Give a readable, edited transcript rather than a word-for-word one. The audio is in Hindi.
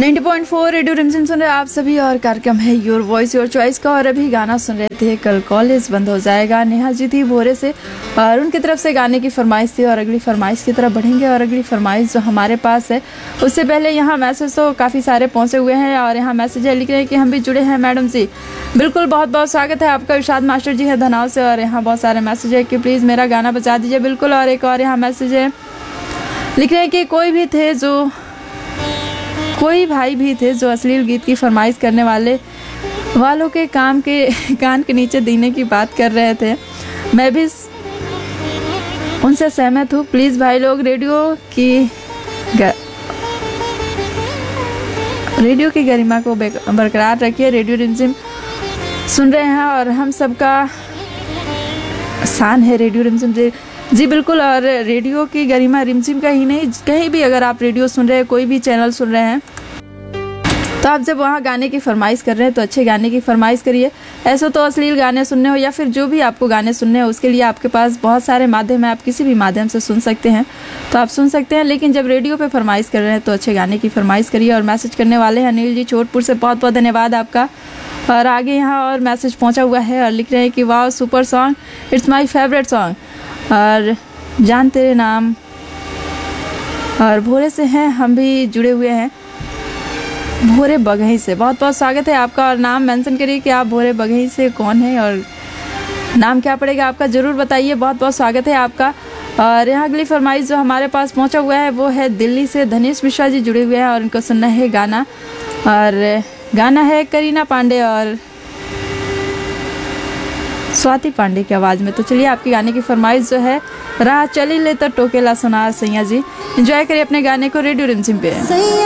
90.4 रेडियो रिमझिम सुन रहे आप सभी और कार्यक्रम है योर वॉइस योर चॉइस का। और अभी गाना सुन रहे थे कल कॉलेज बंद हो जाएगा, नेहा जी थी भोरे से और उनकी तरफ से गाने की फरमाइश थी। और अगली फरमाइश की तरफ बढ़ेंगे और अगली फरमाइश जो हमारे पास है उससे पहले यहाँ मैसेज तो काफ़ी सारे पहुँचे हुए हैं और यहाँ मैसेज है लिख रहे हैं कि हम भी जुड़े हैं मैडम जी। बिल्कुल, बहुत बहुत स्वागत है आपका। इरशाद मास्टर जी है धनाव से और यहाँ बहुत सारे मैसेज है कि प्लीज़ मेरा गाना बजा दीजिए। बिल्कुल, और एक और यहाँ मैसेज है लिख रहे हैं कि कोई भाई भी थे जो अश्लील गीत की फरमाइश करने वालों के कान के नीचे देने की बात कर रहे थे। मैं भी उनसे सहमत हूँ। प्लीज़ भाई लोग रेडियो की गरिमा को बरकरार रखिए। रेडियो रिमझिम सुन रहे हैं और हम सबका शान है रेडियो रिमझिम जी बिल्कुल। और रेडियो की गरिमा रिमझिम का ही नहीं, कहीं भी अगर आप रेडियो सुन रहे हैं, कोई भी चैनल सुन रहे हैं, तो आप जब वहाँ गाने की फरमाइश कर रहे हैं तो अच्छे गाने की फरमाइश करिए। ऐसे तो अश्लील गाने सुनने हो या फिर जो भी आपको गाने सुनने हो उसके लिए आपके पास बहुत सारे माध्यम है, आप किसी भी माध्यम से सुन सकते हैं तो आप सुन सकते हैं। लेकिन जब रेडियो पे फरमाइश कर रहे हैं तो अच्छे गाने की फरमाइश करिए। और मैसेज करने वाले हैं अनिल जी चोटपुर से, बहुत बहुत धन्यवाद आपका। और आगे यहाँ और मैसेज पहुँचा हुआ है और लिख रहे हैं कि वाह super song, it's my favourite song. और जान तेरे नाम और भोरे से हैं हम भी जुड़े हुए हैं, भोरे बघई से। बहुत बहुत स्वागत है आपका। और नाम मेंशन करिए कि आप भोरे बघई से कौन है और नाम क्या पड़ेगा आपका, ज़रूर बताइए। बहुत बहुत स्वागत है आपका। और यहाँ अगली फरमाइश जो हमारे पास पहुँचा हुआ है वो है दिल्ली से धनेश मिश्रा जी जुड़े हुए हैं और उनको सुनना है गाना। और गाना है करीना पांडे और स्वाति पांडे की आवाज़ में। तो चलिए आपके गाने की फरमाइश जो है राह चली ले तो टोकेला सुना सैया जी। एंजॉय करिए अपने गाने को रेडियो रिमझिम पे।